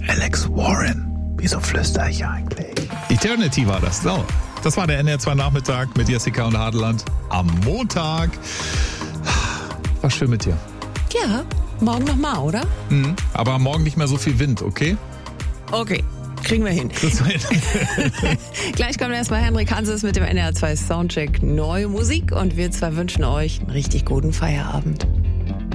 Alex Warren. Wieso flüstere ich eigentlich? Eternity war das. So, das war der NDR2 Nachmittag mit Jessica und Hadeland am Montag. War schön mit dir. Ja, morgen nochmal, oder? Aber morgen nicht mehr so viel Wind, okay? Okay, kriegen wir hin. Gleich kommt erstmal Henrik Hanses mit dem NDR2 Soundcheck Neue Musik und wir zwei wünschen euch einen richtig guten Feierabend.